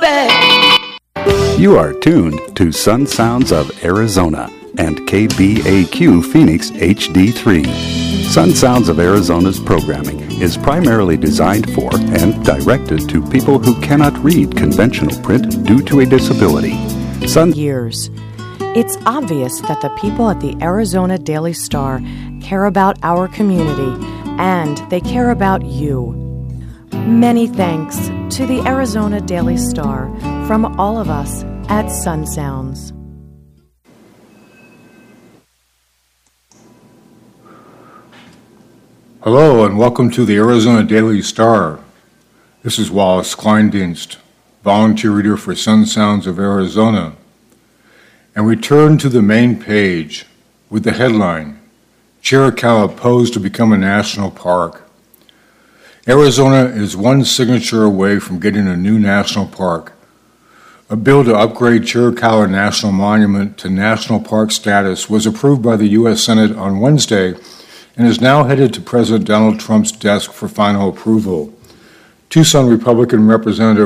You are tuned to Sun Sounds of Arizona and KBAQ Phoenix HD3. Sun Sounds of Arizona's programming is primarily designed for and directed to people who cannot read conventional print due to a disability. Years. It's obvious that the people at the Arizona Daily Star care about our community, and they care about you. Many thanks to the Arizona Daily Star from all of us at Sun Sounds. Hello and welcome to the Arizona Daily Star. This is Wallace Kleindienst, volunteer reader for Sun Sounds of Arizona. And we turn to the main page with the headline, Chiricahua posed to become a national park. Arizona is one signature away from getting a new national park. A bill to upgrade Chiricahua National Monument to national park status was approved by the U.S. Senate on Wednesday and is now headed to President Donald Trump's desk for final approval. Tucson Republican Representative